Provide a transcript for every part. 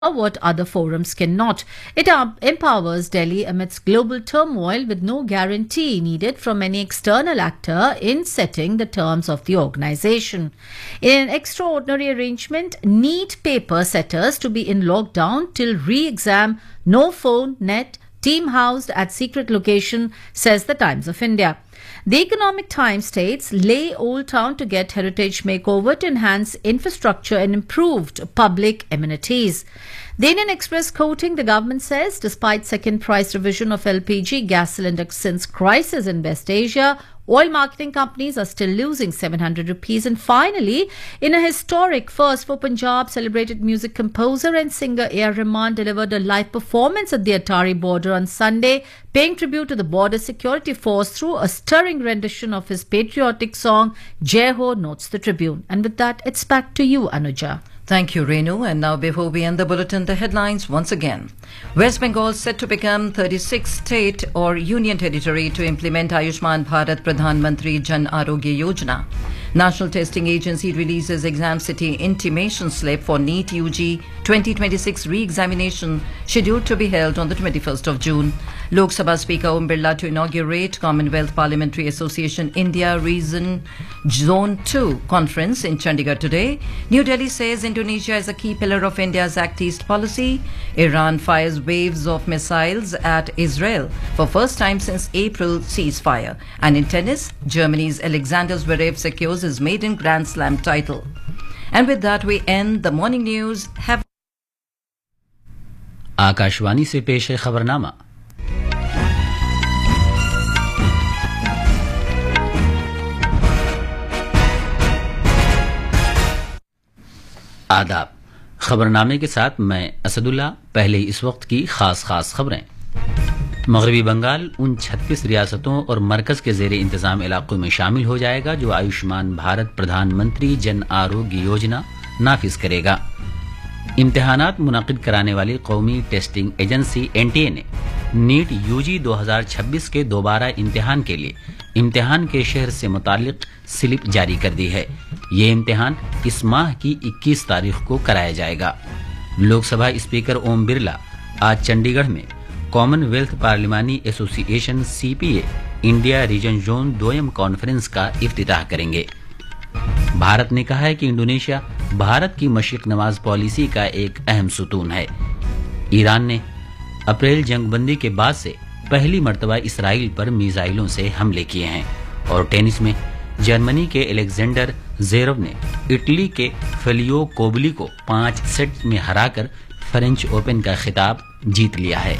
what other forums cannot. It empowers Delhi amidst global turmoil with no guarantee needed from any external actor in setting the terms of the organization. In an extraordinary arrangement, need paper setters to be in lockdown till re-exam, no phone, net, team housed at secret location, says the Times of India. The Economic Times states, lay Old Town to get heritage makeover to enhance infrastructure and improved public amenities. The Indian Express quoting the government says, despite second price revision of LPG gas cylinder since crisis in West Asia, oil marketing companies are still losing 700 rupees. And finally, in a historic first for Punjab, celebrated music composer and singer A.R. Rahman delivered a live performance at the Atari border on Sunday, paying tribute to the border security force through a stirring rendition of his patriotic song, Jai Ho, notes the Tribune. And with that, it's back to you, Anuja. Thank you, Renu. And now, before we end the bulletin, the headlines once again. West Bengal set to become 36th state or union territory to implement Ayushman Bharat Pradhan Mantri Jan Arogya Yojana. National Testing Agency releases Exam City intimation slip for NEET UG 2026 re-examination scheduled to be held on the 21st of June. Lok Sabha Speaker Om Birla to inaugurate Commonwealth Parliamentary Association India Region Zone 2 conference in Chandigarh today. New Delhi says Indonesia is a key pillar of India's Act East policy. Iran fires waves of missiles at Israel for first time since April ceasefire. And in tennis, Germany's Alexander Zverev secures his maiden Grand Slam title. And with that, we end the morning news. Have Akashvani से पेश है खबरनामा। आदाब। खबरनामे के साथ मैं असदुल्ला। पहले इस वक्त की खास खबरें। मगरबी बंगाल उन 36 रियासतों और मरकज के जेर इंतजाम इलाकों में शामिल हो जाएगा जो आयुष्मान भारत प्रधानमंत्री जन आरोग्य योजना नाफिज करेगा। इम्तिहानात मुनाकिद कराने वाली कौमी टेस्टिंग एजेंसी एनटीए ने नीट यूजी 2026 के दोबारा इम्तिहान के लिए इम्तिहान के शहर से मुतालिक स्लिप जारी कर दी है। ये इम्तिहान इस माह की 21 तारीख को कराया जाएगा। लोकसभा स्पीकर ओम बिरला आज चंडीगढ़ में Commonwealth पार्लिमानी association CPA India region zone 2 conference का इफ्तिताह करेंगे। भारत ने कहा है कि इंडोनेशिया भारत की मशरिक नवाज पॉलिसी का एक अहम सुतून है। ईरान ने अप्रैल जंगबंदी के बाद से पहली मर्तबा इसराइल पर मिसाइलों से हमले किए हैं। और टेनिस में जर्मनी के अलेक्जेंडर ज़ेरेव ने इटली के फेलियो कोबली को 5 सेट में हराकर फ्रेंच ओपन का खिताब जीत लिया है।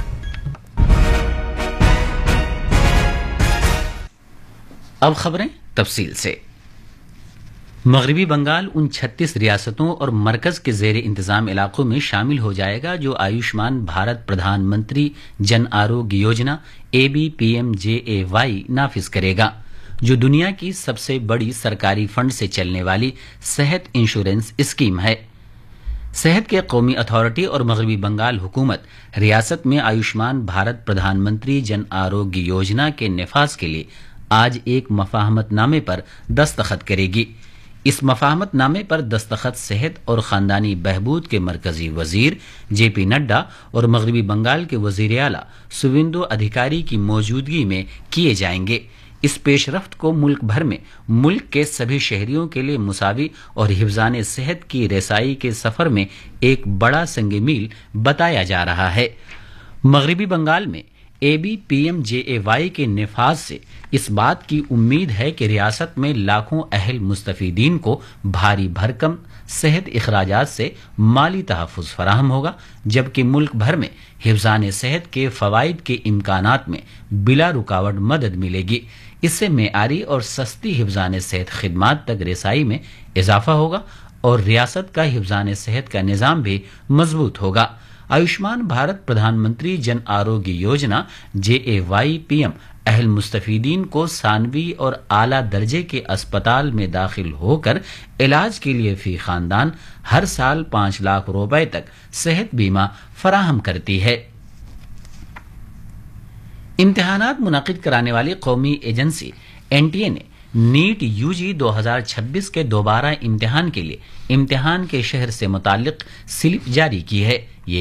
अब खबरें तफसील से। मगरबी बंगाल उन 36 रियासतों और मरकज के जेर इंतजाम इलाकों में शामिल हो जाएगा जो आयुष्मान भारत प्रधानमंत्री जन आरोग्य योजना ABPMJAY नाफिज करेगा, जो दुनिया की सबसे बड़ी सरकारी फंड से चलने वाली सेहत इंश्योरेंस स्कीम है। सेहत के कौमी अथॉरिटी और मगरबी बंगाल हुकूमत रियासत में आयुष्मान भारत प्रधानमंत्री जन आरोग्य योजना के निफाज के लिए आज एक मफाहमतनामे पर दस्तखत करेगी। इस मफाहमतनामे पर दस्तखत सेहत और खानदानी बहबूद के मरकजी वजीर JP नड्डा और मगरबी बंगाल के वजीर आला सुवेंदु अधिकारी की मौजूदगी में किए जाएंगे। इस पेशरफ्त को मुल्क भर में मुल्क के सभी शहरियों के लिए मुसावी और हिफ्जान सेहत की रसाई के सफर में एक बड़ा संग मील बताया जा रहा है। मगरबी बंगाल में ABPMJAY के निफाज से इस बात की उम्मीद है कि रियासत में लाखों अहल मुस्तफीदीन को भारी भरकम सेहत इखराजात से माली तहफ़्फ़ुज़ फराहम होगा, जबकि मुल्क भर में हिफ्ज़ान सेहत के फ़वाइद के इम्कानात में बिला रुकावट मदद मिलेगी। इससे मेआरी और सस्ती हिफ्ज़ान सेहत खिदमात तक रसाई में इजाफा होगा और रियासत का हिफ्ज़ान सेहत का निज़ाम भी मजबूत होगा। आयुष्मान भारत प्रधानमंत्री जन आरोग्य योजना JAYPM अहल मुस्तफीदीन को सानवी और आला दर्जे के अस्पताल में दाखिल होकर इलाज के लिए फी खानदान हर साल 5 लाख रुपए तक सेहत बीमा फराहम करती है। इम्तिहानात मुनाकिद कराने वाली कौमी एजेंसी NTA ने नीट यूजी 2026 के दोबारा इम्तिहान के लिए इम्तिहान के शहर से मुतालिक स्लिप जारी की है। ये